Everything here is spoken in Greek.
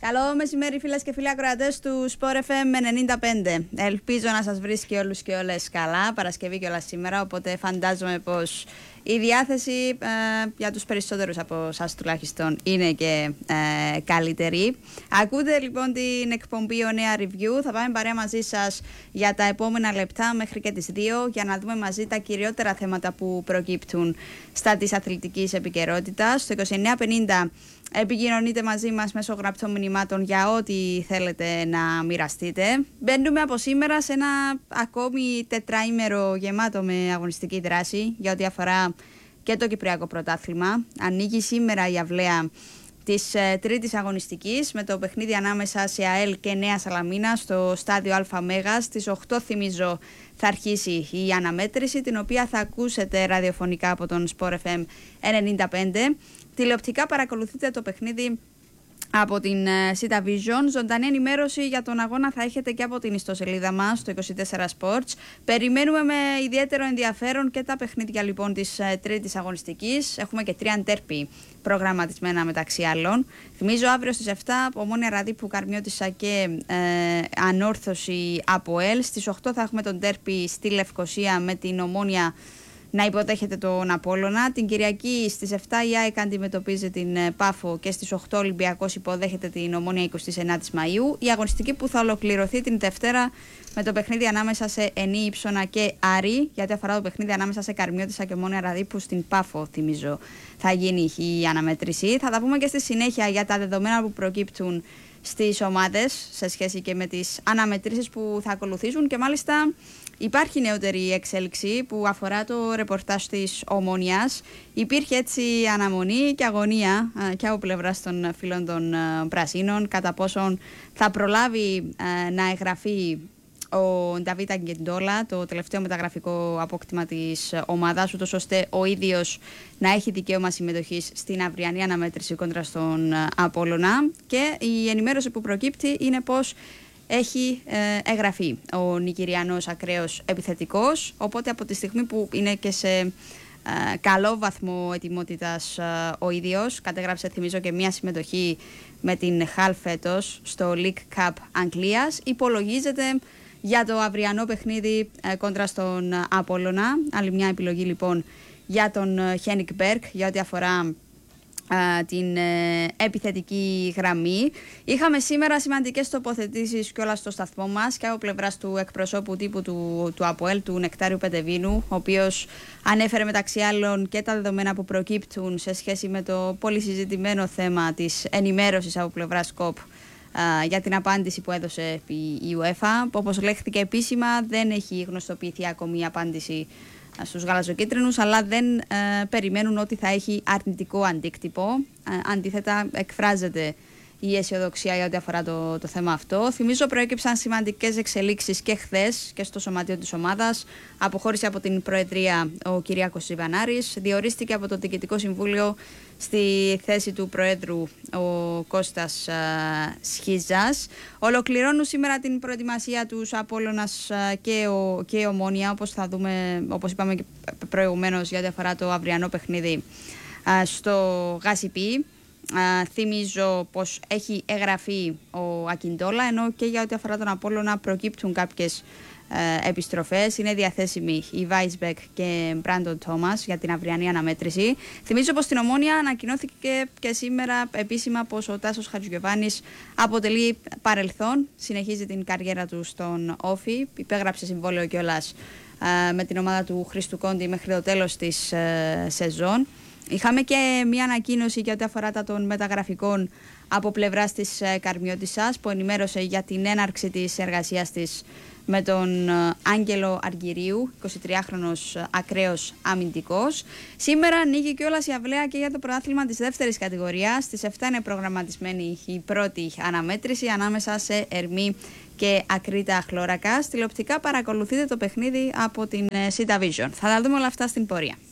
Καλό μεσημέρι, φίλες και φίλοι ακροατές του Sport FM 95. Ελπίζω να σας βρίσκει όλους και όλες καλά. Παρασκευή κιόλας σήμερα, οπότε φαντάζομαι πως η διάθεση για τους περισσότερους από εσάς τουλάχιστον είναι και καλύτερη. Ακούτε λοιπόν την εκπομπή Ο Νέα Review. Θα πάμε παρέα μαζί σας για τα επόμενα λεπτά μέχρι και τις 2 για να δούμε μαζί τα κυριότερα θέματα που προκύπτουν στα της αθλητικής επικαιρότητας. Στο 2950 επικοινωνείτε μαζί μας μέσω γραπτών μηνυμάτων για ό,τι θέλετε να μοιραστείτε. Μπαίνουμε από σήμερα σε ένα ακόμη τετράημερο γεμάτο με αγωνιστική δράση για ό,τι αφορά και το Κυπριακό Πρωτάθλημα. Ανοίγει σήμερα η αυλαία της τρίτης αγωνιστικής με το παιχνίδι ανάμεσα σε ΑΕΛ και Νέα Σαλαμίνα στο στάδιο ΑΜ. Στις 8 θυμίζω θα αρχίσει η αναμέτρηση, την οποία θα ακούσετε ραδιοφωνικά από τον Sport FM 95. Τηλεοπτικά παρακολουθείτε το παιχνίδι από την Sita Vision. Ζωντανή ενημέρωση για τον αγώνα θα έχετε και από την ιστοσελίδα μας, το 24 Sports. Περιμένουμε με ιδιαίτερο ενδιαφέρον και τα παιχνίδια λοιπόν της τρίτης αγωνιστικής. Έχουμε και 3 ντέρπι προγραμματισμένα μεταξύ άλλων. Θυμίζω αύριο στις 7 Ομόνοια Ραδίππου Καρμιώτισσα και Ανόρθωση ΑΠΟΕΛ. Στις 8 θα έχουμε τον ντέρπι στη Λευκοσία με την Ομόνοια να υποδέχεται τον Απόλλωνα. Την Κυριακή στις 7 η ΑΕΚ αντιμετωπίζει την Πάφο και στις 8 Ολυμπιακός υποδέχεται την Ομόνοια 29 Μαΐου. Η αγωνιστική που θα ολοκληρωθεί την Δευτέρα με το παιχνίδι ανάμεσα σε Ενή Ήψονα και Άρη, γιατί αφορά το παιχνίδι ανάμεσα σε Καρμιώτισσα και Ομόνοια Ραδίππου στην Πάφο, θυμίζω, θα γίνει η αναμέτρηση. Θα τα πούμε και στη συνέχεια για τα δεδομένα που προκύπτουν στις ομάδες σε σχέση και με τις αναμετρήσεις που θα ακολουθήσουν και μάλιστα υπάρχει νεότερη εξέλιξη που αφορά το ρεπορτάζ της Ομόνοιας. Υπήρχε έτσι αναμονή και αγωνία και από πλευράς των φίλων των Πρασίνων κατά πόσον θα προλάβει να εγγραφεί ο Νταβίτ Αγκεντόλα, το τελευταίο μεταγραφικό απόκτημα της ομάδας, ούτως ώστε ο ίδιος να έχει δικαίωμα συμμετοχής στην αυριανή αναμέτρηση κόντρα στον Απόλλωνα. Και η ενημέρωση που προκύπτει είναι πως έχει εγγραφεί ο Νικηριανός ακραίος επιθετικός, οπότε από τη στιγμή που είναι και σε καλό βαθμό ετοιμότητας ο ίδιος, κατέγραψε θυμίζω και μια συμμετοχή με την Χαλ φέτος στο League Cup Αγγλίας, υπολογίζεται για το αυριανό παιχνίδι κόντρα στον Απόλλωνα. Άλλη μια επιλογή λοιπόν για τον Χένικ Μπέρκ για ό,τι αφορά την επιθετική γραμμή. Είχαμε σήμερα σημαντικές τοποθετήσεις και όλα στο σταθμό μας και από πλευράς του εκπροσώπου τύπου του ΑΠΟΕΛ, του Νεκτάριου Πετεβίνου, ο οποίος ανέφερε μεταξύ άλλων και τα δεδομένα που προκύπτουν σε σχέση με το πολύ συζητημένο θέμα της ενημέρωσης από πλευράς ΣΚΟΠ για την απάντηση που έδωσε η UEFA. Όπως λέχθηκε επίσημα, δεν έχει γνωστοποιηθεί ακόμη η απάντηση στους γαλαζοκίτρινους, αλλά δεν περιμένουν ότι θα έχει αρνητικό αντίκτυπο. Αντίθετα, εκφράζεται η αισιοδοξία για ό,τι αφορά το θέμα αυτό. Θυμίζω προέκυψαν σημαντικές εξελίξεις και χθες και στο σωματείο της ομάδας. Αποχώρησε από την Προεδρία ο Κυριάκος Ιβανάρης. Διορίστηκε από το Διοικητικό Συμβούλιο στη θέση του Προέδρου ο Κώστας Σχίζας. Ολοκληρώνουν σήμερα την προετοιμασία τους Απόλλωνας και η Ομόνοια, όπως θα δούμε, όπως είπαμε και προηγουμένως, για ό,τι αφορά το αυριανό παιχνίδι στο Γασιπί. Θυμίζω πως έχει εγγραφεί ο Ακιντόλα, ενώ και για ό,τι αφορά τον Απόλλωνα προκύπτουν κάποιες επιστροφές. Είναι διαθέσιμοι οι Βάισμπεκ και Μπράντον Τόμας για την αυριανή αναμέτρηση. Θυμίζω πως στην Ομόνοια ανακοινώθηκε και σήμερα επίσημα πως ο Τάσος Χατζηγιοβάνης αποτελεί παρελθόν, συνεχίζει την καριέρα του στον Όφι, υπέγραψε συμβόλαιο κιόλας με την ομάδα του Χρήστου Κόντι μέχρι το τέλος της σεζόν. Είχαμε και μια ανακοίνωση για ό,τι αφορά τα των μεταγραφικών από πλευράς της Καρμιώτισσας, που ενημέρωσε για την έναρξη της εργασίας της με τον Άγγελο Αργυρίου, 23χρονος ακραίος αμυντικός. Σήμερα ανοίγει κιόλας η αυλαία και για το πρωτάθλημα της δεύτερης κατηγορίας. Στις 7 είναι προγραμματισμένη η πρώτη αναμέτρηση ανάμεσα σε Ερμή και Ακρίτα Χλώρακα. Τηλεοπτικά παρακολουθείτε το παιχνίδι από την Sita Vision. Θα τα δούμε όλα αυτά στην πορεία.